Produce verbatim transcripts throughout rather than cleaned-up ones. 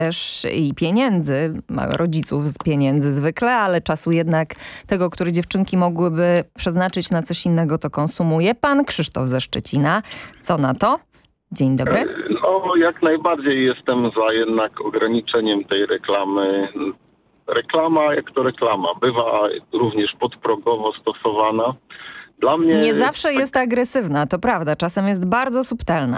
też i pieniędzy, rodziców z pieniędzy zwykle, ale czasu jednak tego, który dziewczynki mogłyby przeznaczyć na coś innego, to konsumuje. Pan Krzysztof ze Szczecina. Co na to? Dzień dobry. No, jak najbardziej jestem za jednak ograniczeniem tej reklamy. Reklama jak to reklama. Bywa również podprogowo stosowana. Dla mnie... Nie zawsze tak... jest agresywna, to prawda. Czasem jest bardzo subtelna.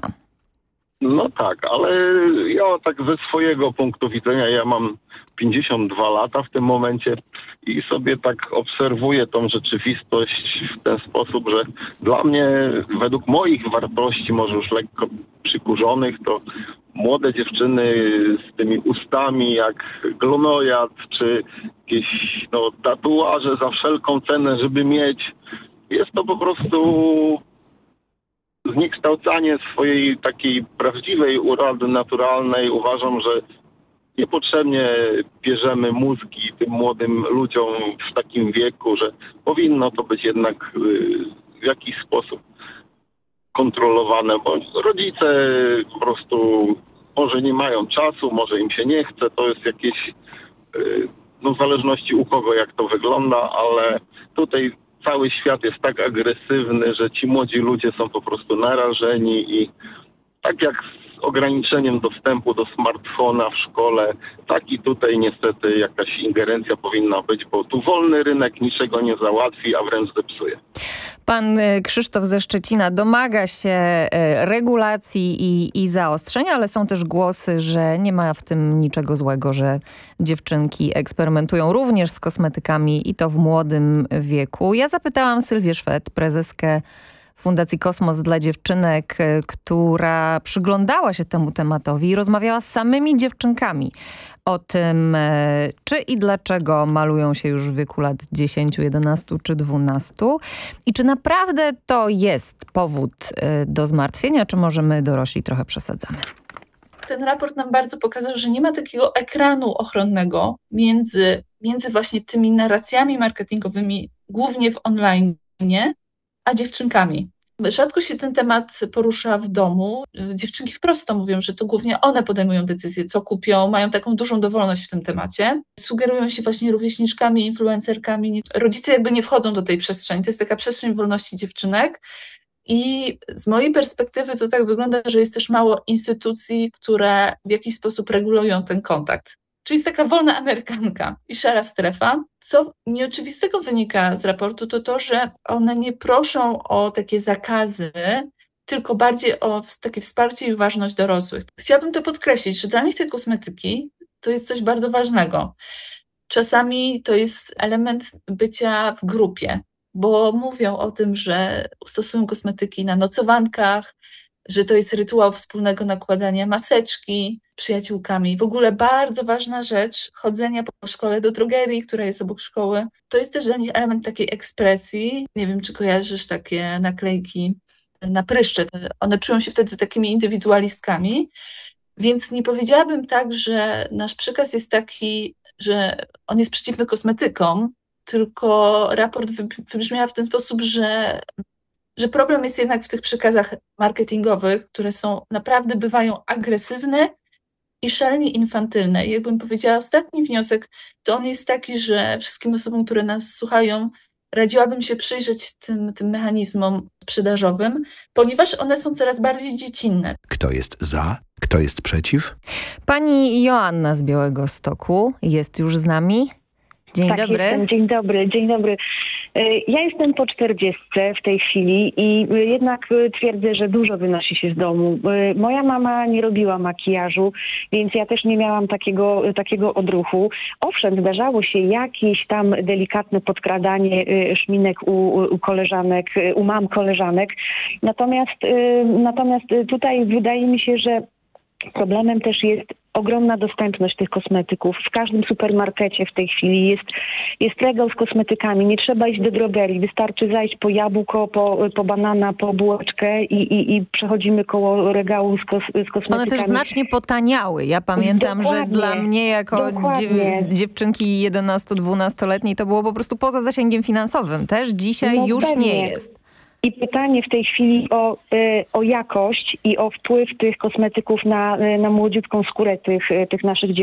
No tak, ale ja tak ze swojego punktu widzenia, ja mam pięćdziesiąt dwa lata w tym momencie i sobie tak obserwuję tą rzeczywistość w ten sposób, że dla mnie, według moich wartości, może już lekko przykurzonych, to młode dziewczyny z tymi ustami jak glonojad, czy jakieś no, tatuaże za wszelką cenę, żeby mieć, jest to po prostu zniekształcanie swojej takiej prawdziwej urody naturalnej. Uważam, że niepotrzebnie bierzemy mózgi tym młodym ludziom w takim wieku, że powinno to być jednak w jakiś sposób kontrolowane, bo rodzice po prostu może nie mają czasu, może im się nie chce, to jest jakieś, no w zależności u kogo jak to wygląda, ale tutaj cały świat jest tak agresywny, że ci młodzi ludzie są po prostu narażeni i tak jak z ograniczeniem dostępu do smartfona w szkole, tak i tutaj niestety jakaś ingerencja powinna być, bo tu wolny rynek niczego nie załatwi, a wręcz zepsuje. Pan Krzysztof ze Szczecina domaga się regulacji i, i zaostrzenia, ale są też głosy, że nie ma w tym niczego złego, że dziewczynki eksperymentują również z kosmetykami i to w młodym wieku. Ja zapytałam Sylwię Szwed, prezeskę Fundacji Kosmos dla Dziewczynek, która przyglądała się temu tematowi i rozmawiała z samymi dziewczynkami o tym, czy i dlaczego malują się już w wieku lat dziesięciu, jedenastu czy dwunastu i czy naprawdę to jest powód do zmartwienia, czy może my dorośli trochę przesadzamy. Ten raport nam bardzo pokazał, że nie ma takiego ekranu ochronnego między, między właśnie tymi narracjami marketingowymi, głównie w online, a dziewczynkami. Rzadko się ten temat porusza w domu. Dziewczynki wprost to mówią, że to głównie one podejmują decyzję, co kupią, mają taką dużą dowolność w tym temacie. Sugerują się właśnie rówieśniczkami, influencerkami. Rodzice jakby nie wchodzą do tej przestrzeni. To jest taka przestrzeń wolności dziewczynek. I z mojej perspektywy to tak wygląda, że jest też mało instytucji, które w jakiś sposób regulują ten kontakt. Czyli jest taka wolna amerykanka i szara strefa. Co nieoczywistego wynika z raportu, to to, że one nie proszą o takie zakazy, tylko bardziej o takie wsparcie i uważność dorosłych. Chciałabym to podkreślić, że dla nich te kosmetyki to jest coś bardzo ważnego. Czasami to jest element bycia w grupie, bo mówią o tym, że stosują kosmetyki na nocowankach, że to jest rytuał wspólnego nakładania maseczki z przyjaciółkami. W ogóle bardzo ważna rzecz chodzenia po szkole do drogerii, która jest obok szkoły. To jest też dla nich element takiej ekspresji. Nie wiem, czy kojarzysz takie naklejki na pryszcze. One czują się wtedy takimi indywidualistkami. Więc nie powiedziałabym tak, że nasz przekaz jest taki, że on jest przeciwny kosmetykom, tylko raport wybrzmiał w ten sposób, że że problem jest jednak w tych przekazach marketingowych, które są naprawdę bywają agresywne i szalenie infantylne. I jakbym powiedziała, ostatni wniosek, to on jest taki, że wszystkim osobom, które nas słuchają, radziłabym się przyjrzeć tym, tym mechanizmom sprzedażowym, ponieważ one są coraz bardziej dziecinne. Kto jest za? Kto jest przeciw? Pani Joanna z Białegostoku jest już z nami. Dzień tak, dobry. Jestem. Dzień dobry, dzień dobry. Ja jestem po czterdziestce w tej chwili i jednak twierdzę, że dużo wynosi się z domu. Moja mama nie robiła makijażu, więc ja też nie miałam takiego, takiego odruchu. Owszem, zdarzało się jakieś tam delikatne podkradanie szminek u, u koleżanek, u mam koleżanek. Natomiast, natomiast tutaj wydaje mi się, że problemem też jest ogromna dostępność tych kosmetyków. W każdym supermarkecie w tej chwili jest, jest regał z kosmetykami. Nie trzeba iść do drogerii. Wystarczy zajść po jabłko, po, po banana, po bułeczkę i, i, i przechodzimy koło regału z, kos, z kosmetykami. One też znacznie potaniały. Ja pamiętam, dokładnie, że dla mnie jako dziew, dziewczynki jedenasto-dwunastoletniej to było po prostu poza zasięgiem finansowem. Też dzisiaj no już pewnie. nie jest. I pytanie w tej chwili o, y, o jakość i o wpływ tych kosmetyków na, y, na młodziutką skórę tych, y, tych naszych dziewczyn.